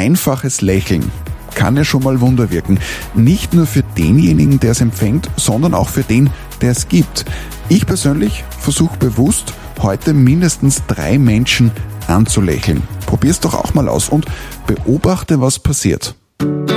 einfaches Lächeln kann ja schon mal Wunder wirken. Nicht nur für denjenigen, der es empfängt, sondern auch für den, der es gibt. Ich persönlich versuche bewusst, heute mindestens 3 Menschen anzulächeln. Probier's doch auch mal aus und beobachte, was passiert.